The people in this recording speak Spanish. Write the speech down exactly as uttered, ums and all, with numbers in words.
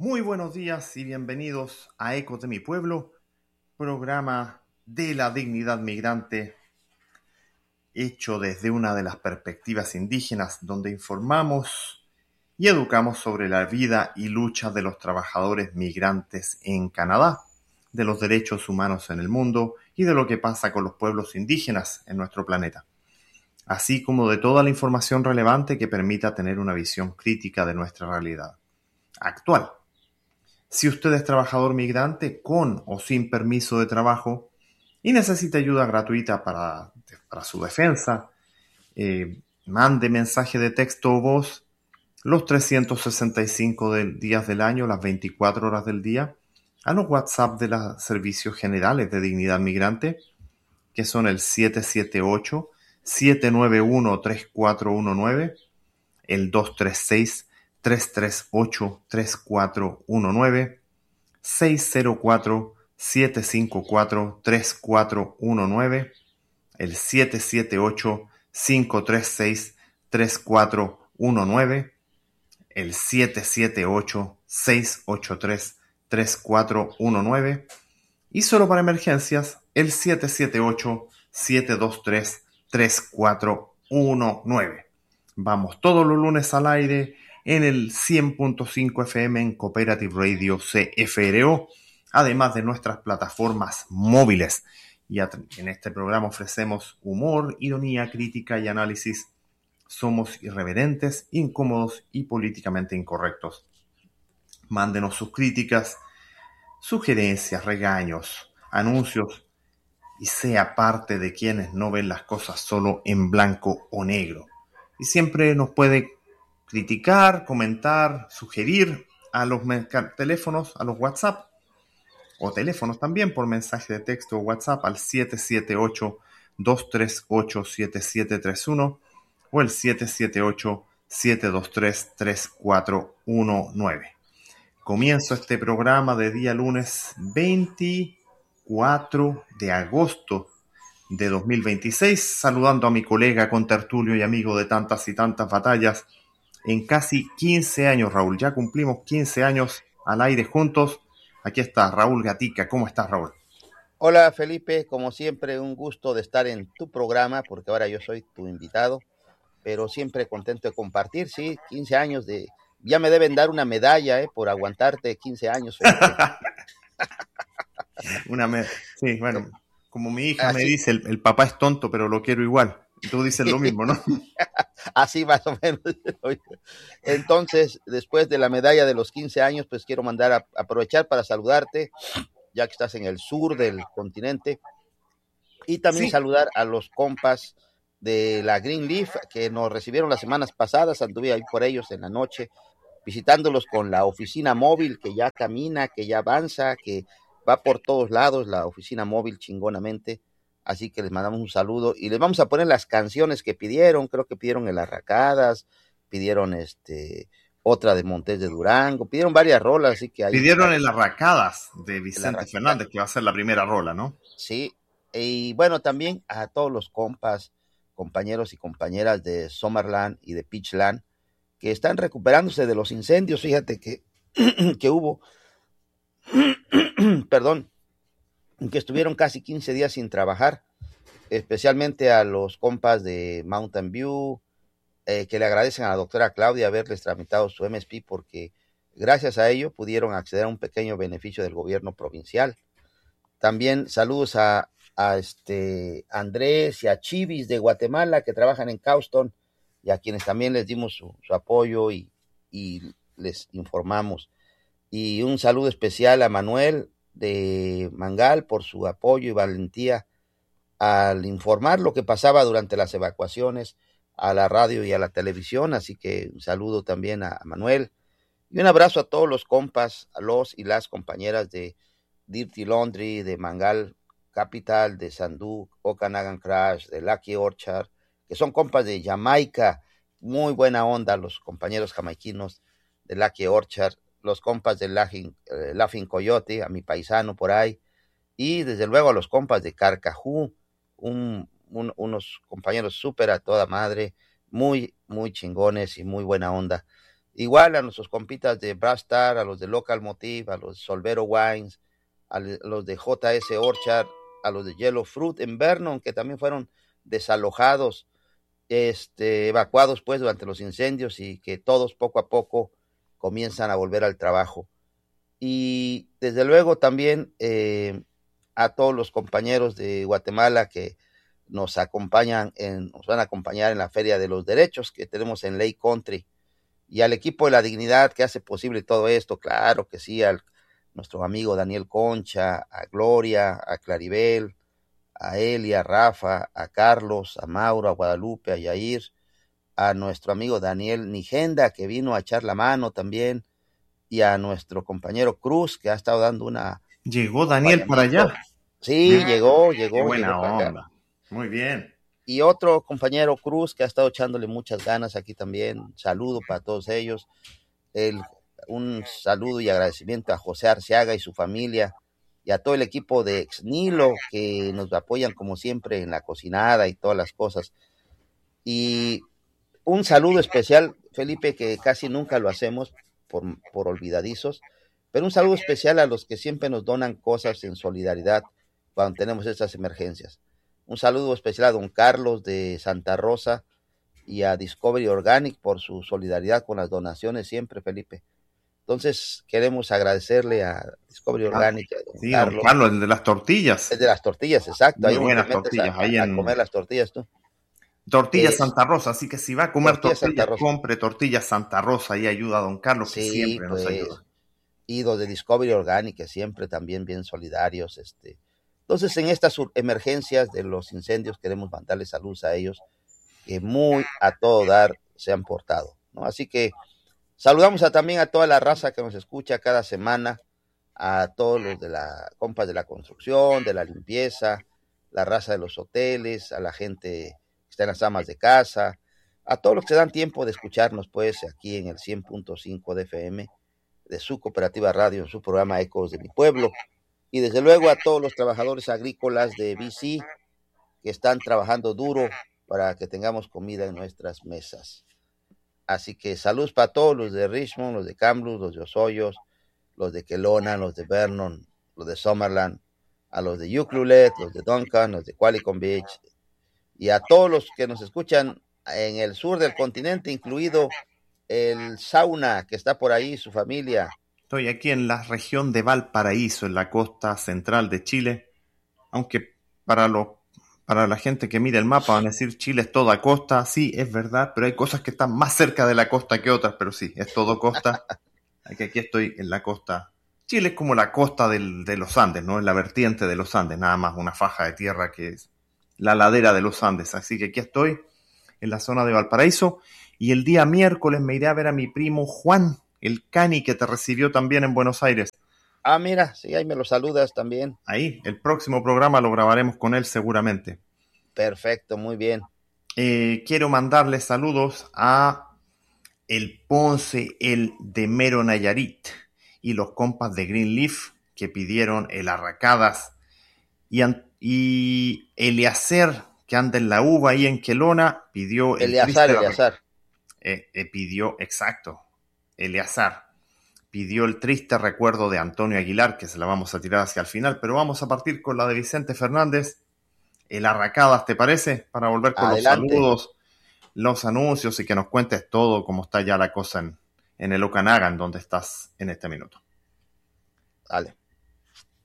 Muy buenos días y bienvenidos a Ecos de mi Pueblo, programa de la dignidad migrante, hecho desde una de las perspectivas indígenas, donde informamos y educamos sobre la vida y lucha de los trabajadores migrantes en Canadá, de los derechos humanos en el mundo y de lo que pasa con los pueblos indígenas en nuestro planeta, así como de toda la información relevante que permita tener una visión crítica de nuestra realidad actual. Si usted es trabajador migrante con o sin permiso de trabajo y necesita ayuda gratuita para, para su defensa, eh, mande mensaje de texto o voz los trescientos sesenta y cinco del, días del año, las veinticuatro horas del día, a los WhatsApp de los Servicios Generales de Dignidad Migrante, que son el siete siete ocho, siete nueve uno, tres cuatro uno nueve, el dos tres seis, tres tres ocho, tres cuatro uno nueve, seis cero cuatro, siete cinco cuatro, tres cuatro uno nueve, el siete siete ocho, cinco tres seis, tres cuatro uno nueve, el siete siete ocho, seis ocho tres, tres cuatro uno nueve y solo para emergencias el siete siete ocho, siete dos tres, tres cuatro uno nueve. Vamos todos los lunes al aire en el cien punto cinco F M en Cooperative Radio C F R O, además de nuestras plataformas móviles. Y en este programa ofrecemos humor, ironía, crítica y análisis. Somos irreverentes, incómodos y políticamente incorrectos. Mándenos sus críticas, sugerencias, regaños, anuncios y sea parte de quienes no ven las cosas solo en blanco o negro. Y siempre nos puede criticar, comentar, sugerir a los teléfonos, a los WhatsApp o teléfonos también por mensaje de texto o WhatsApp al siete siete ocho, dos tres ocho, siete siete tres uno o el siete siete ocho, siete dos tres, tres cuatro uno nueve. Comienzo este programa de día lunes veinticuatro de agosto de dos mil veintiséis, saludando a mi colega, contertulio y amigo de tantas y tantas batallas en casi quince años, Raúl. Ya cumplimos quince años al aire juntos. Aquí está Raúl Gatica. ¿Cómo estás, Raúl? Hola, Felipe. Como siempre, un gusto de estar en tu programa, porque ahora yo soy tu invitado, pero siempre contento de compartir, sí, quince años de... Ya me deben dar una medalla, ¿eh? Por aguantarte quince años, Felipe. Una me... Sí, bueno, como mi hija Así... me dice, el, el papá es tonto, pero lo quiero igual. Y tú dices lo mismo, ¿no? Así más o menos. Entonces, después de la medalla de los quince años, pues quiero mandar a aprovechar para saludarte, ya que estás en el sur del continente, y también sí. saludar a los compas de la Greenleaf que nos recibieron las semanas pasadas. Anduve ahí por ellos en la noche, visitándolos con la oficina móvil que ya camina, que ya avanza, que va por todos lados, la oficina móvil chingonamente. Así que les mandamos un saludo y les vamos a poner las canciones que pidieron. Creo que pidieron El Arracadas, pidieron este otra de Montes de Durango, pidieron varias rolas, así que ahí pidieron está. El Arracadas de Vicente Fernández, que va a ser la primera rola, ¿no? Sí, y bueno, también a todos los compas, compañeros y compañeras de Summerland y de Peachland, que están recuperándose de los incendios. Fíjate que, que hubo, perdón, que estuvieron casi quince días sin trabajar, especialmente a los compas de Mountain View, eh, que le agradecen a la doctora Claudia haberles tramitado su M S P, porque gracias a ello pudieron acceder a un pequeño beneficio del gobierno provincial. También saludos a, a este Andrés y a Chivis de Guatemala, que trabajan en Cowston, y a quienes también les dimos su, su apoyo y, y les informamos. Y un saludo especial a Manuel de Mangal por su apoyo y valentía al informar lo que pasaba durante las evacuaciones a la radio y a la televisión. Así que un saludo también a Manuel y un abrazo a todos los compas, a los y las compañeras de Dirty Laundry, de Mangal Capital, de Sanduk, Okanagan Crash, de Lucky Orchard, que son compas de Jamaica. Muy buena onda los compañeros jamaiquinos de Lucky Orchard, los compas de Laughing, eh, Laughing Coyote, a mi paisano por ahí, y desde luego a los compas de Carcajú, un, un, unos compañeros súper a toda madre, muy, muy chingones y muy buena onda. Igual a nuestros compitas de Brastar, a los de Local Motive, a los de Solvero Wines, a los de J S Orchard, a los de Yellow Fruit en Vernon, que también fueron desalojados, este, evacuados pues durante los incendios, y que todos poco a poco comienzan a volver al trabajo. Y desde luego también eh, a todos los compañeros de Guatemala que nos acompañan, en, nos van a acompañar en la Feria de los Derechos que tenemos en Lake Country, y al equipo de la dignidad que hace posible todo esto, claro que sí, al nuestro amigo Daniel Concha, a Gloria, a Claribel, a Elia, a Rafa, a Carlos, a Mauro, a Guadalupe, a Yair, a nuestro amigo Daniel Nigenda, que vino a echar la mano también, y a nuestro compañero Cruz, que ha estado dando una... ¿Llegó Daniel para allá? Sí, ah, llegó, llegó. Qué buena llegó onda. Muy bien. Y otro compañero Cruz, que ha estado echándole muchas ganas aquí también. Saludo para todos ellos. El, un saludo y agradecimiento a José Arciaga y su familia, y a todo el equipo de Exnilo, que nos apoyan como siempre en la cocinada y todas las cosas. Y un saludo especial, Felipe, que casi nunca lo hacemos por, por olvidadizos, pero un saludo especial a los que siempre nos donan cosas en solidaridad cuando tenemos estas emergencias. Un saludo especial a don Carlos de Santa Rosa y a Discovery Organic por su solidaridad con las donaciones siempre, Felipe. Entonces queremos agradecerle a Discovery Organic, ah, a don sí, Carlos. Don Carlos, el de las tortillas. El de las tortillas, exacto. Muy ahí buenas te metes tortillas. a, ahí a en... comer las tortillas tú. Tortillas Eh, Santa Rosa, así que si va a comer Tortillas tortillas, Santa Rosa. compre tortillas Santa Rosa y ayuda a don Carlos, que Sí, siempre pues, nos ayuda. Y los de Discovery Organic, que siempre también bien solidarios. Este. Entonces, en estas emergencias de los incendios, queremos mandarles saludos a ellos, que muy a todo dar se han portado, ¿no? Así que saludamos a, también a toda la raza que nos escucha cada semana, a todos los de la compas de la construcción, de la limpieza, la raza de los hoteles, a la gente que está en las amas de casa, a todos los que se dan tiempo de escucharnos, pues, aquí en el cien punto cinco de F M de su cooperativa radio, en su programa Ecos de mi Pueblo, y desde luego a todos los trabajadores agrícolas de B C que están trabajando duro para que tengamos comida en nuestras mesas. Así que saludos para todos los de Richmond, los de Kamloops, los de Osoyos, los de Kelowna, los de Vernon, los de Summerland, a los de Ucluelet, los de Duncan, los de Qualicum Beach, y a todos los que nos escuchan en el sur del continente, incluido el Sauna, que está por ahí, su familia. Estoy aquí en la región de Valparaíso, en la costa central de Chile, aunque para los Para la gente que mira el mapa van a decir Chile es toda costa. Sí, es verdad, pero hay cosas que están más cerca de la costa que otras, pero sí, es todo costa. Aquí, aquí estoy en la costa. Chile es como la costa del, de los Andes, ¿no? Es la vertiente de los Andes, nada más una faja de tierra que es la ladera de los Andes. Así que aquí estoy en la zona de Valparaíso, y el día miércoles me iré a ver a mi primo Juan, el cani que te recibió también en Buenos Aires. Ah, mira, sí, ahí me lo saludas también. Ahí, el próximo programa lo grabaremos con él seguramente. Perfecto, muy bien. Eh, quiero mandarle saludos a el Ponce, el de Mero Nayarit, y los compas de Greenleaf que pidieron el Arracadas, y, y Eleazar, que anda en la uva ahí en Quelona, pidió el Eleazar, triste Eleazar. Eh, eh, pidió, exacto, Eleazar pidió el triste recuerdo de Antonio Aguilar, que se la vamos a tirar hacia el final, pero vamos a partir con la de Vicente Fernández, el Arracadas, ¿te parece? Para volver con Adelante. Los saludos, los anuncios, y que nos cuentes todo cómo está ya la cosa en, en el Okanagan, donde estás en este minuto. Dale.